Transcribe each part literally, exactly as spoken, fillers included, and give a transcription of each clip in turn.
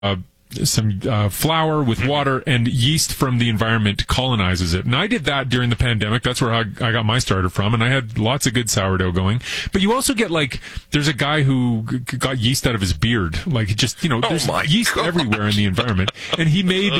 uh, some uh, flour with water, and yeast from the environment colonizes it. And I did that during the pandemic. That's where I, I got my starter from, and I had lots of good sourdough going. But you also get, like, there's a guy who g- got yeast out of his beard. Like, just, you know, there's oh yeast God. everywhere in the environment. And he made,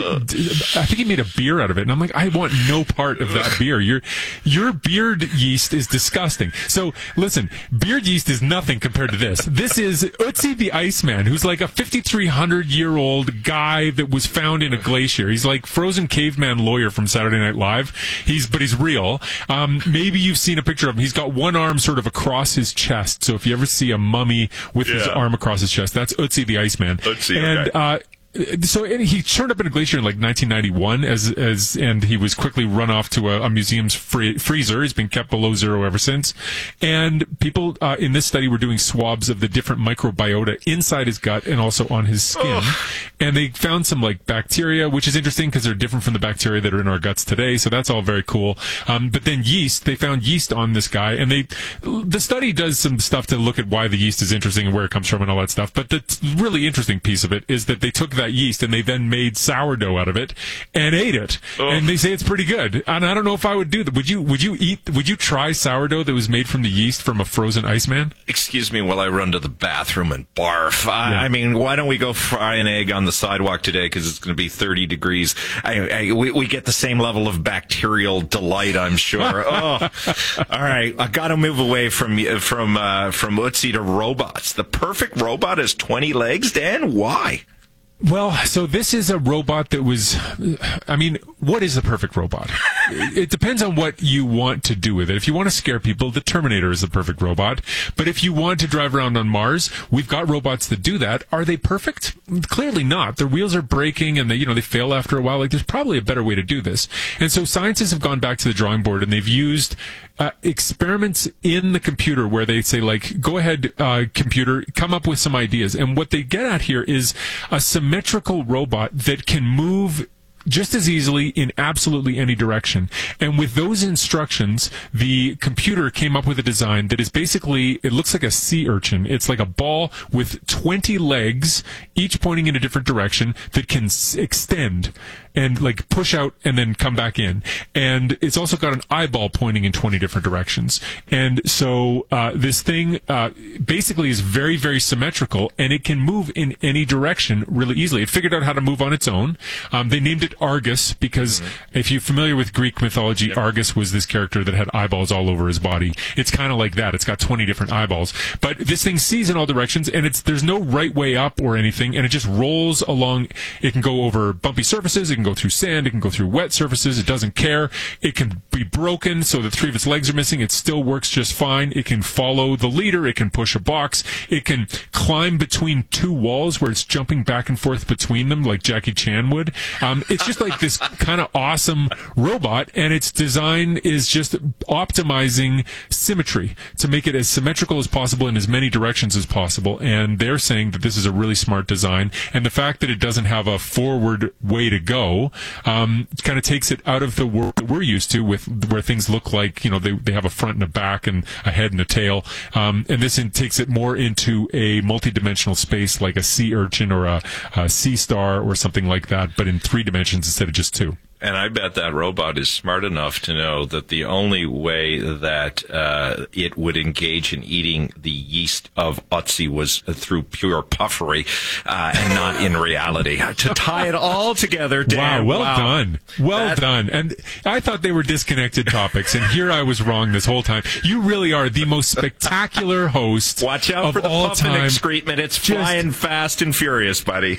I think he made a beer out of it. And I'm like, I want no part of that beer. Your, your beard yeast is disgusting. So, listen, beard yeast is nothing compared to this. This is Ötzi the Iceman, who's like a fifty-three hundred year old guy that was found in a glacier. He's like frozen caveman lawyer from Saturday Night Live. He's, but he's real. Um, maybe you've seen a picture of him. He's got one arm sort of across his chest. So if you ever see a mummy with yeah. his arm across his chest, that's Ötzi the Iceman. Ötzi, and, okay. uh, So and he turned up in a glacier in like nineteen ninety-one, as as and he was quickly run off to a, a museum's free, freezer. He's been kept below zero ever since. And people uh, in this study were doing swabs of the different microbiota inside his gut and also on his skin. Oh. And they found some like bacteria, which is interesting because they're different from the bacteria that are in our guts today. So that's all very cool. Um, but then yeast, they found yeast on this guy, and they the study does some stuff to look at why the yeast is interesting and where it comes from and all that stuff. But the really interesting piece of it is that they took that yeast and they then made sourdough out of it and ate it. Oh. And they say it's pretty good. And I don't know if I would do that. Would you, would you eat, would you try sourdough that was made from the yeast from a frozen Iceman? Excuse me while I run to the bathroom and barf. I, yeah. I mean, why don't we go fry an egg on the sidewalk today? Because it's going to be thirty degrees. I, I, we, we get the same level of bacterial delight, I'm sure. Oh, all right. I got to move away from, from, uh, from Ötzi to robots. The perfect robot has twenty legs, Dan. Why? Well, so this is a robot that was, I mean, what is the perfect robot? It depends on what you want to do with it. If you want to scare people, the Terminator is the perfect robot. But if you want to drive around on Mars, we've got robots that do that. Are they perfect? Clearly not. Their wheels are breaking and they, you know, they fail after a while. Like, there's probably a better way to do this. And so scientists have gone back to the drawing board and they've used uh, experiments in the computer where they say, like, go ahead, uh, computer, come up with some ideas. And what they get at here is a symmetrical robot that can move just as easily in absolutely any direction. And with those instructions, the computer came up with a design that is basically, it looks like a sea urchin. It's like a ball with twenty legs, each pointing in a different direction, that can s- extend and like push out and then come back in. And it's also got an eyeball pointing in twenty different directions. And so uh, this thing uh, basically is very, very symmetrical, and it can move in any direction really easily. It figured out how to move on its own. Um, they named it Argus because mm-hmm. if you're familiar with Greek mythology, yep. Argus was this character that had eyeballs all over his body. It's kind of like that. It's got twenty different eyeballs. But this thing sees in all directions, and it's there's no right way up or anything, and it just rolls along. It can go over bumpy surfaces. It can go through sand. It can go through wet surfaces. It doesn't care. It can be broken so that three of its legs are missing. It still works just fine. It can follow the leader. It can push a box. It can climb between two walls where it's jumping back and forth between them like Jackie Chan would. Um, it's just like this kind of awesome robot, and its design is just optimizing symmetry to make it as symmetrical as possible in as many directions as possible. And they're saying that this is a really smart design, and the fact that it doesn't have a forward way to go um, kind of takes it out of the world that we're used to, with where things look like, you know, they they have a front and a back and a head and a tail, um, and this in, takes it more into a multi-dimensional space like a sea urchin or a, a sea star or something like that, but in three dimensions instead of just two. And I bet that robot is smart enough to know that the only way that uh, it would engage in eating the yeast of Ötzi was through pure puffery uh, and not in reality. To tie it all together, Dan. Wow, well wow. done. Well that- done. And I thought they were disconnected topics, and here I was wrong this whole time. You really are the most spectacular host Watch out of for the all puff and time. excrement. It's Just, flying fast and furious, buddy.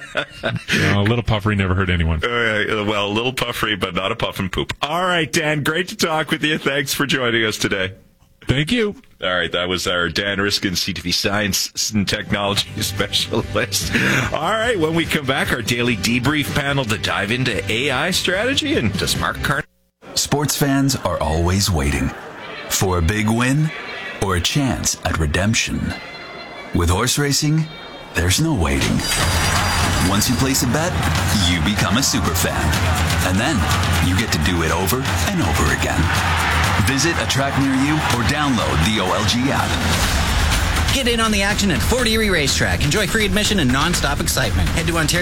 You know, a little puffery never hurt anyone. Uh, well, a little puffery, but not a puff and poop. All right, Dan, great to talk with you. Thanks for joining us today. Thank you. All right, that was our Dan Riskin, C T V Science and Technology Specialist. All right, when we come back, our daily debrief panel to dive into A I strategy and to smart car. Sports fans are always waiting for a big win or a chance at redemption. With horse racing, there's no waiting. Once you place a bet, you become a super fan. And then you get to do it over and over again. Visit a track near you or download the O L G app. Get in on the action at Fort Erie Racetrack. Enjoy free admission and non-stop excitement. Head to Ontario